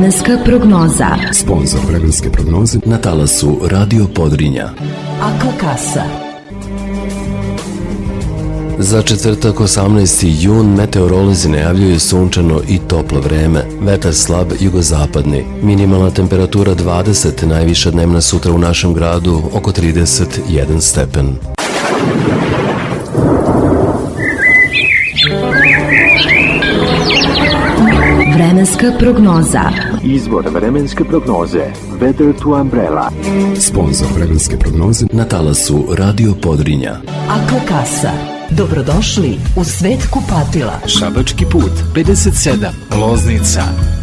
Vremenska prognoza. Sponzor vremenske prognoze na talasu Radio Podrinja. Akla kasa. Za četvrtak 18. jun meteorolozi najavljuju sunčano i toplo vreme. Vetar slab jugozapadni. Minimalna temperatura 20, najviša dnevna sutra u našem gradu oko 31 stepen. Vremenska prognoza. Izvor vremenske prognoze Weather to Umbrella. Sponzor vremenske prognoze na talasu Radio Podrinja. Akla kasa. Dobrodošli u svet kupatila. Šabački put 57, Loznica.